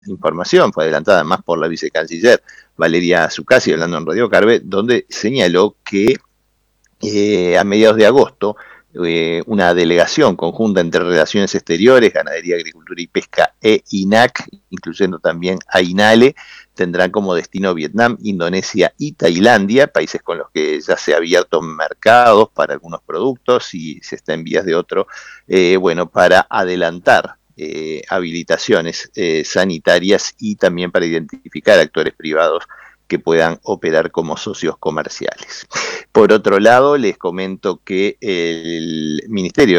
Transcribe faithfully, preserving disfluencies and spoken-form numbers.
información fue adelantada además por la vicecanciller Valeria Zuccasi, hablando en Radio Carve, donde señaló que eh, a mediados de agosto eh, una delegación conjunta entre Relaciones Exteriores, Ganadería, Agricultura y Pesca e INAC, incluyendo también a INALE, tendrán como destino Vietnam, Indonesia y Tailandia, países con los que ya se han abierto mercados para algunos productos y se está en vías de otro, eh, bueno, para adelantar eh, habilitaciones eh, sanitarias y también para identificar actores privados que puedan operar como socios comerciales. Por otro lado, les comento que el Ministerio